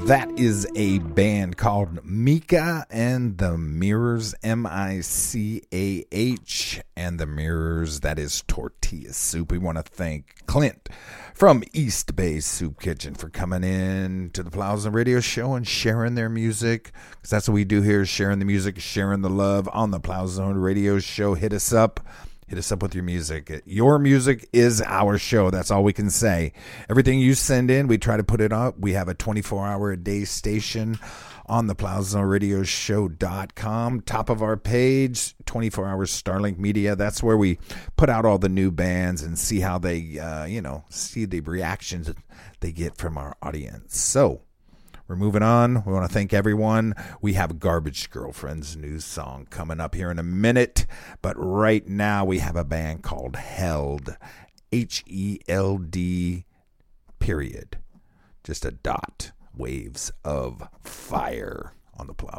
That is a band called Mika and the Mirrors, Micah, and the Mirrors. That is Tortilla Soup. We want to thank Clint from East Bay Soup Kitchen for coming in to the Plowzone Radio Show and sharing their music, because that's what we do here, sharing the music, sharing the love on the Plowzone Radio Show. Hit us up. Hit us up with your music. Your music is our show. That's all we can say. Everything you send in, we try to put it up. We have a 24-hour-a-day station on the PlowzoneRadioShow.com. Top of our page, 24 hours Starlink Media. That's where we put out all the new bands and see how they, see the reactions they get from our audience. So, we're moving on. We want to thank everyone. We have Garbage Girlfriend's new song coming up here in a minute. But right now we have a band called Held. H-E-L-D, period. Just a dot. Waves of Fire on the Plow.